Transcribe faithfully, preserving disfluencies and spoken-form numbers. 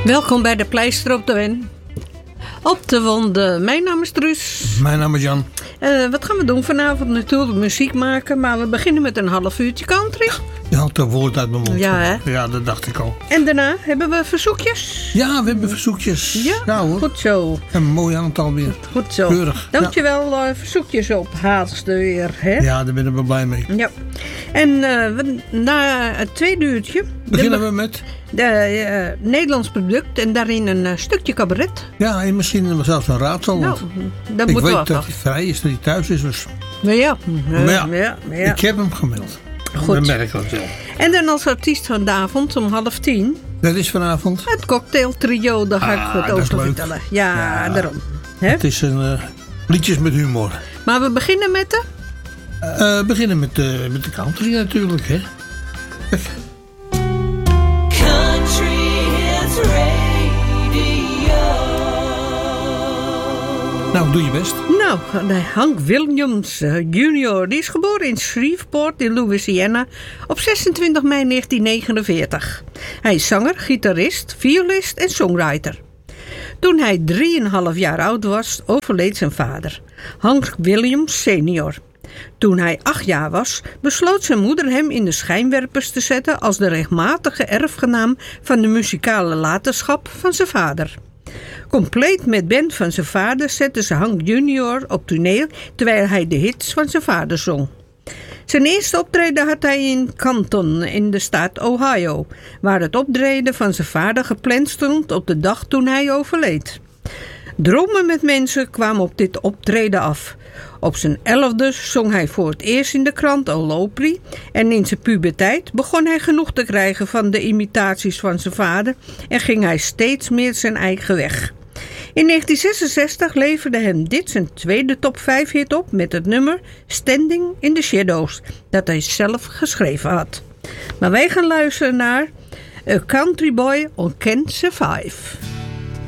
Welkom bij de Pleister op de Wen. Op de wonde. Mijn naam is Truus. Mijn naam is Jan. Uh, wat gaan we doen vanavond? Natuurlijk muziek maken, maar we beginnen met een half uurtje country. Je haalt de woord uit mijn mond. Ja, hè? Ja, dat dacht ik al. En daarna hebben we verzoekjes. Ja, we hebben verzoekjes. Ja, ja hoor. Goed zo. Een mooi aantal weer. Goed zo. Keurig. Dankjewel, ja. uh, verzoekjes op haatste weer. Hè? Ja, daar ben ik wel blij mee. Ja. En uh, we, na het tweede uurtje... Beginnen we met... De uh, Nederlands product en daarin een uh, stukje cabaret. Ja, en misschien zelfs een raadsel. Nou, dat ik moet weet wel dat hij vrij is, dat hij thuis is. Dus. Ja, ja. Maar ja, ja, ja. ik heb hem gemeld. Goed. Dat merk ik wel zo. En dan als artiest van de avond om half tien. Dat is vanavond? Het cocktailtrio, daar ga ah, ik wat over vertellen. Ja, ja, daarom. He? Het is een uh, liedjes met humor. Maar we beginnen met de... Uh, beginnen met, uh, met de country natuurlijk, hè. Nou, doe je best. Nou, Hank Williams junior Die is geboren in Shreveport in Louisiana op zesentwintig mei negentien negenenveertig. Hij is zanger, gitarist, violist en songwriter. Toen hij drieënhalf jaar oud was, overleed zijn vader, Hank Williams senior. Toen hij acht jaar was, besloot zijn moeder hem in de schijnwerpers te zetten als de rechtmatige erfgenaam van de muzikale laterschap van zijn vader. Compleet met band van zijn vader zette ze Hank junior op toneel terwijl hij de hits van zijn vader zong. Zijn eerste optreden had hij in Canton in de staat Ohio, waar het optreden van zijn vader gepland stond op de dag toen hij overleed. Dromen met mensen kwamen op dit optreden af. Op zijn elfde zong hij voor het eerst in de krant All Opry en in zijn puberteit begon hij genoeg te krijgen van de imitaties van zijn vader en ging hij steeds meer zijn eigen weg. In negentien zesenzestig leverde hem dit zijn tweede top vijf hit op met het nummer Standing in the Shadows, dat hij zelf geschreven had. Maar wij gaan luisteren naar A Country Boy on Can't Survive.